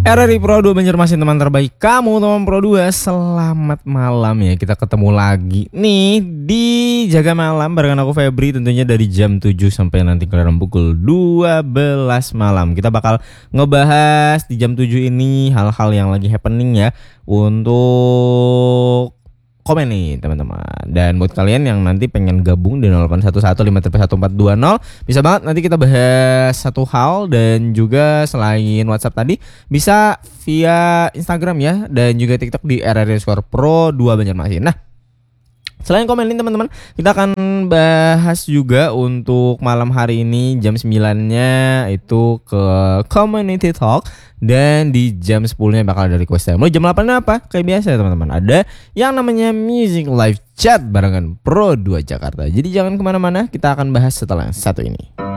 RRI Pro 2 Banjarmasin, teman terbaik kamu, teman Pro 2. Selamat malam ya. Kita ketemu lagi nih di Jaga Malam barengan aku Febri, tentunya dari jam 7 sampai nanti kira-kira pukul 12 malam. Kita bakal ngebahas di jam 7 ini hal-hal yang lagi happening ya, untuk komen nih teman-teman. Dan buat kalian yang nanti pengen gabung di 0811531420, bisa banget nanti kita bahas satu hal. Dan juga selain WhatsApp tadi, bisa via Instagram ya, dan juga TikTok di RRI_Pro 2 Banjarmasin. Nah, selain komen ini teman-teman, kita akan bahas juga untuk malam hari ini jam 9-nya itu ke Community Talk. Dan di jam 10-nya bakal ada request time. Mulai jam 8-nya apa? Kayak biasa ya teman-teman, ada yang namanya Music Live Chat barengan Pro 2 Jakarta. Jadi jangan kemana-mana, kita akan bahas setelah yang satu ini.